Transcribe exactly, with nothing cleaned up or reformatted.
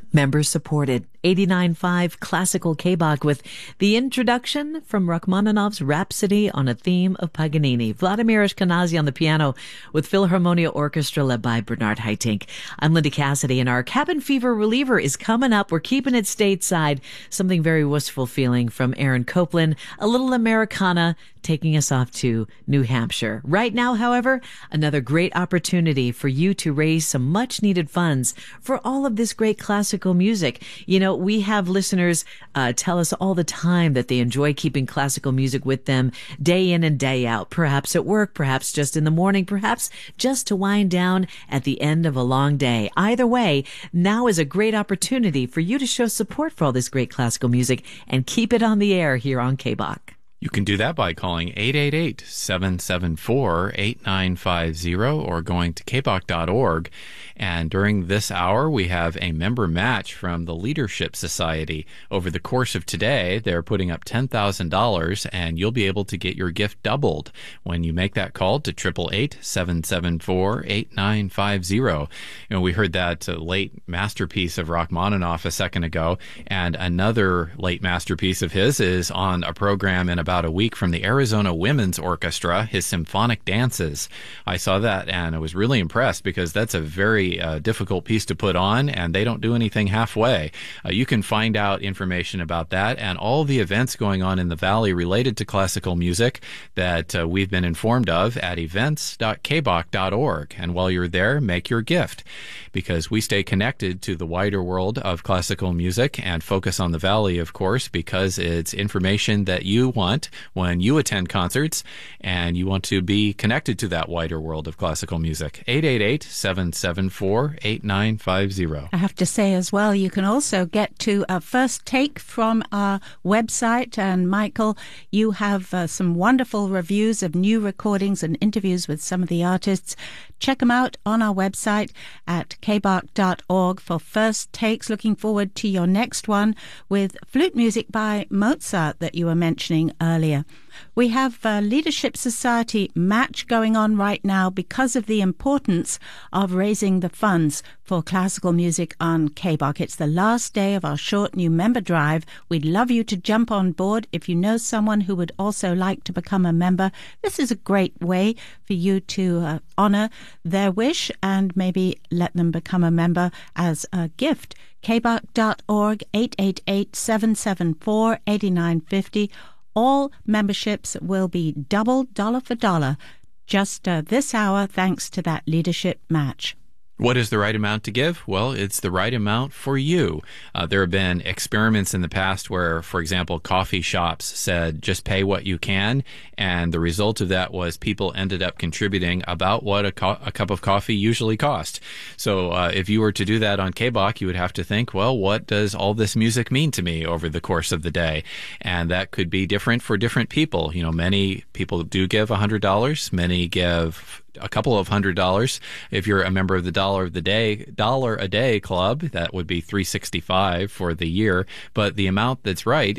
Member supported eighty-nine point five Classical K-Bach with the introduction from Rachmaninoff's Rhapsody on a Theme of Paganini. Vladimir Ashkenazi on the piano with Philharmonia Orchestra led by Bernard Haitink. I'm Linda Cassidy, and our Cabin Fever reliever is coming up. We're keeping it stateside. Something very wistful feeling from Aaron Copland. A little Americana taking us off to New Hampshire. Right now, however, another great opportunity for you to raise some much needed funds for all of this great classical music. You know, we have listeners uh, tell us all the time that they enjoy keeping classical music with them day in and day out, perhaps at work, perhaps just in the morning, perhaps just to wind down at the end of a long day. Either way, now is a great opportunity for you to show support for all this great classical music and keep it on the air here on K-Bach. You can do that by calling eight eight eight, seven seven four, eight nine five zero or going to k bach dot org. And during this hour, we have a member match from the Leadership Society. Over the course of today, they're putting up ten thousand dollars, and you'll be able to get your gift doubled when you make that call to eight eight eight, seven seven four, eight nine five zero. You know, we heard that uh, late masterpiece of Rachmaninoff a second ago, and another late masterpiece of his is on a program in about a week from the Arizona Women's Orchestra, his Symphonic Dances. I saw that, and I was really impressed because that's a very uh, difficult piece to put on, and they don't do anything halfway. Uh, you can find out information about that and all the events going on in the Valley related to classical music that uh, we've been informed of at events dot k bach dot org. And while you're there, make your gift, because we stay connected to the wider world of classical music and focus on the Valley, of course, because it's information that you want when you attend concerts and you want to be connected to that wider world of classical music. eight eight eight, seven seven four, eight nine five zero. I have to say as well, you can also get to a first take from our website. And Michael, you have uh, some wonderful reviews of new recordings and interviews with some of the artists. Check them out on our website at k bach dot org for first takes. Looking forward to your next one with flute music by Mozart that you were mentioning earlier. We have a Leadership Society match going on right now because of the importance of raising the funds for classical music on K-Bach. It's the last day of our short new member drive. We'd love you to jump on board. If you know someone who would also like to become a member, this is a great way for you to uh, honor their wish and maybe let them become a member as a gift. k bach dot org, eight eight eight, seven seven four, eight nine five zero. All memberships will be double dollar for dollar just uh, this hour, thanks to that leadership match. What is the right amount to give? Well, it's the right amount for you. Uh, there have been experiments in the past where, for example, coffee shops said, just pay what you can. And the result of that was people ended up contributing about what a, co- a cup of coffee usually cost. So uh, if you were to do that on K-Bach, you would have to think, well, what does all this music mean to me over the course of the day? And that could be different for different people. You know, many people do give one hundred dollars. Many give a couple of hundred dollars. If you're a member of the dollar of the day, dollar a day club, that would be three hundred sixty-five for the year. But the amount that's right